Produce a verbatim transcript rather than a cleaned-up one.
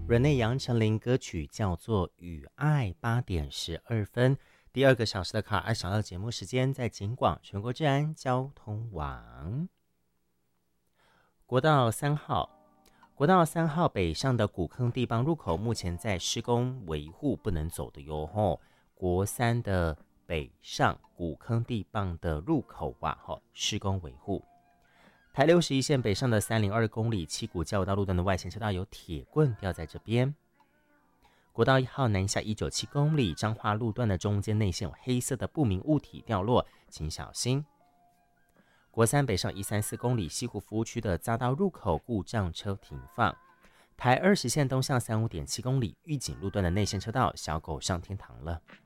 人内杨丞琳歌曲叫做《与爱》，八点十二分。第二个小时的卡二小二节目时间，在警广全国治安交通网。国道三号，国道三号北上的古坑地磅入口，目前在施工维护，不能走的哟吼。国三的北上古坑地磅的入口啊，吼，施工维护。台六十一线北上的三零二公里七股交流道路段的外线车道有铁棍掉在这边。国道一号南下一九七公里彰化路段的中间内线有黑色的不明物体掉落，请小心。国三北上一三四公里西湖服务区的匝道入口故障车停放。台二十线东向三五点七公里玉井路段的内线车道小狗上天堂了。